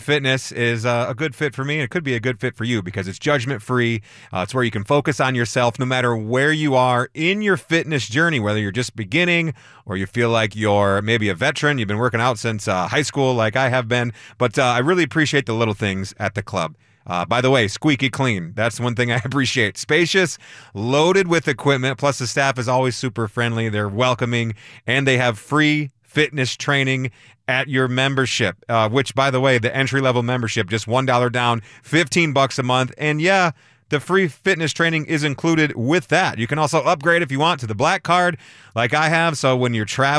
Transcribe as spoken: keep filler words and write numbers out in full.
Fitness is uh, a good fit for me, and it could be a good fit for you because it's judgment-free. Uh, it's where you can focus on yourself no matter where you are in your fitness journey, whether you're just beginning or you feel like you're maybe a veteran. You've been working out since uh, high school like I have been. But uh, I really appreciate the little things at the club. Uh, by the way, squeaky clean. That's one thing I appreciate. Spacious, loaded with equipment, plus the staff is always super friendly. They're welcoming, and they have free fitness training at your membership, uh, which, by the way, the entry-level membership, just one dollar down, fifteen bucks a month. And yeah, the free fitness training is included with that. You can also upgrade if you want to the black card like I have. So when you're traveling,